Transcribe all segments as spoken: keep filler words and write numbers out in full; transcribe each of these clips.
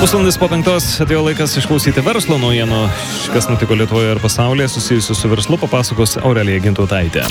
Pusvalandis po penktos atėjo laikas išklausyti verslo naujienų. Kas nutiko Lietuvoje ir pasaulyje susijusiu su verslu, papasakos Aurelija Gintautaitė.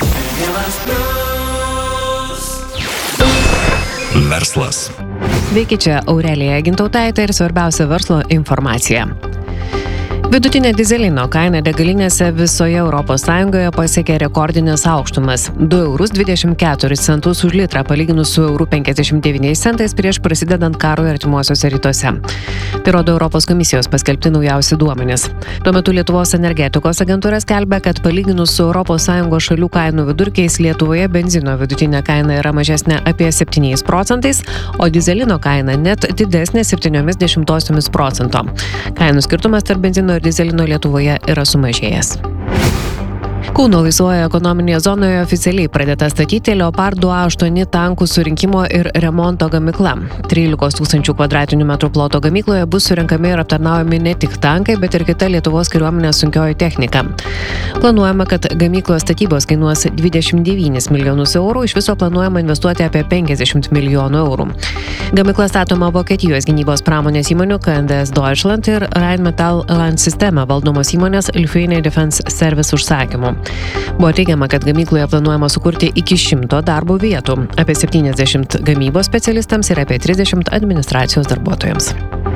Verslas. Sveiki, čia Aurelija Gintautaitė ir svarbiausia verslo informacija. Vidutinė dizelino kaina degalinėse visoje Europos Sąjungoje pasiekė rekordinės aukštumas – du eurus dvidešimt keturis centus už litrą palyginus su euru penkiasdešimt devyniais centais prieš prasidedant karui artimuosiuose rytuose. Tai rodo Europos komisijos paskelbti naujausi duomenys. Tuo metu Lietuvos energetikos agentūra skelbia, kad palyginus su Europos Sąjungos šalių kainų vidurkiais Lietuvoje benzino vidutinė kaina yra mažesnė apie septyniais procentais, o dizelino kaina net didesnė septyniomis dešimtosiomis procento. Kainų skirtumas tarp benzino ir dizelino Lietuvoje yra sumažėjęs. Kauno laisvoje ekonominėje zonoje oficialiai pradėta statyti Leopard du A aštuoni tankų surinkimo ir remonto gamykla. trylikos tūkstančių kvadratinių metrų ploto gamykloje bus surenkami ir aptarnaujami ne tik tankai, bet ir kita Lietuvos kariuomenės sunkioji technika. Planuojama, kad gamyklos statybos kainuos dvidešimt devynis milijonus eurų, iš viso planuojama investuoti apie penkiasdešimt milijonų eurų. Gamykla statoma Vokietijos gynybos pramonės įmonių K N D S Deutschland ir Rheinmetall Land Systeme valdomos įmonės Lithuania Defense Service užsakymu. Buvo teigiama, kad gamykloje planuojama sukurti iki šimto darbo vietų, apie septyniasdešimt gamybos specialistams ir apie trisdešimt administracijos darbuotojams.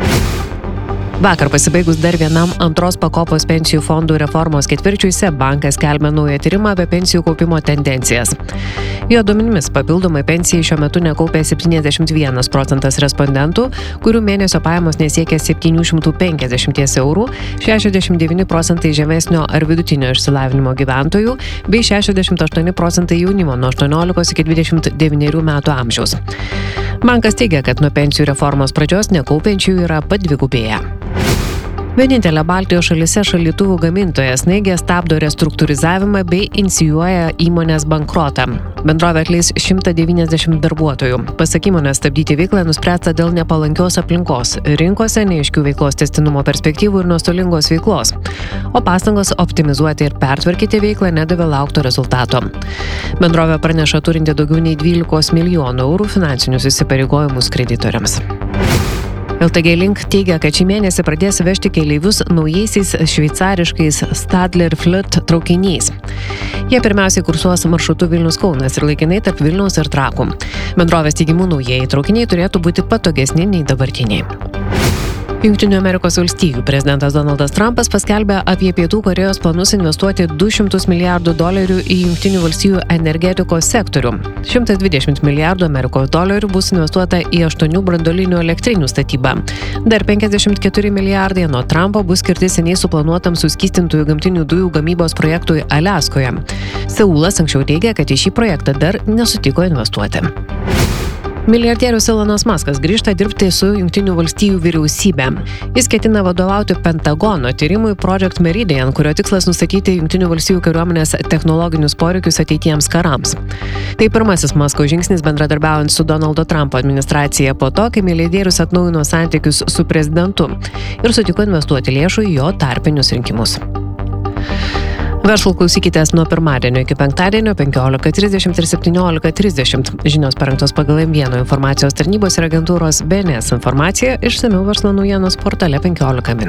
Vakar pasibaigus dar vienam antros pakopos pensijų fondų reformos ketvirčiui SEB bankas skelbia naują tyrimą apie pensijų kaupimo tendencijas. Jo duomenimis papildomai pensijai šiuo metu nekaupė septyniasdešimt vienas procentas respondentų, kurių mėnesio pajamos nesiekia septynių šimtų penkiasdešimt eurų, šešiasdešimt devyni procentai žemesnio ar vidutinio išsilavinimo gyventojų bei šešiasdešimt aštuoni procentai jaunimo nuo aštuoniolikos iki dvidešimt devynerių metų amžiaus. Bankas teigia, kad nuo pensijų reformos pradžios nekaupiančių yra padvigubėję. Vienintelė Baltijos šalyse šaldytuvų gamintoja Snaigė stabdo restruktūrizavimą bei inicijuoja įmonės bankrotą. Bendrovė atleis šimtą devyniasdešimt darbuotojų. Pasak įmonės, stabdyti veiklą nuspręsta dėl nepalankios aplinkos, rinkose neaiškių veiklos tęstinumo perspektyvų ir nuostolingos veiklos, o pastangos optimizuoti ir pertvarkyti veiklą nedavė laukto rezultato. Bendrovė praneša turinti daugiau nei dvylikos milijonų eurų finansinius įsipareigojimus kreditoriams. L T G Link teigia, kad šį mėnesį pradės vežti keleivius naujaisiais šveicariškais Stadler Flirt traukiniais. Jie pirmiausiai kursuos maršrutu Vilnius-Kaunas ir laikinai tarp Vilniaus ir Trakų. Bendrovės teigimu naujieji traukiniai turėtų būti patogesni nei dabartiniai. Jungtinių Amerikos valstijų prezidentas Donaldas Trumpas paskelbė apie Pietų Korėjos planus investuoti du šimtus milijardų dolerių į Jungtinių valstijų energetikos sektorių. šimtas dvidešimt milijardų Amerikos dolerių bus investuota į aštuonių branduolinių elektrinių statybą. Dar penkiasdešimt keturi milijardai nuo Trumpo bus skirti seniai suplanuotam suskystintųjų gamtinių dujų gamybos projektui Aliaskoje. Seulas anksčiau teigė, kad į šį projektą dar nesutiko investuoti. Milijardierius Elonas Muskas grįžta dirbti su Jungtinių valstijų vyriausybe. Jis ketina vadovauti Pentagono tyrimui Project Meridian, kurio tikslas nustatyti Jungtinių valstijų kariuomenės technologinius poreikius ateitiems karams. Tai pirmasis Musko žingsnis bendradarbiaujant su Donaldo Trumpo administracija po to, kai milijardierius atnaujino santykius su prezidentu ir sutiko investuoti lėšų į jo tarpinius rinkimus. Verslo klausykitės nuo pirmadienio iki penktadienio penkiolika trisdešimt ir septyniolika trisdešimt. Žinios parengtos pagal M vienas informacijos tarnybos ir agentūros B N S informaciją, išsamiau verslo naujienos portale penkiolika min.